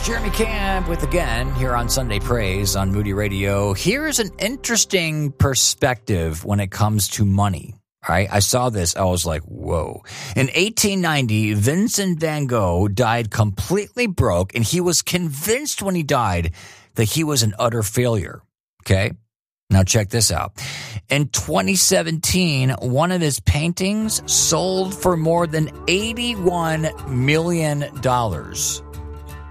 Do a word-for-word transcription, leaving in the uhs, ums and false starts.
Jeremy Camp with again here on Sunday Praise on Moody Radio. Here's an interesting perspective when it comes to money. All right, I saw this. I was like, whoa. In eighteen ninety, Vincent van Gogh died completely broke, and he was convinced when he died that he was an utter failure. Okay? Now check this out. In twenty seventeen, one of his paintings sold for more than eighty-one million dollars.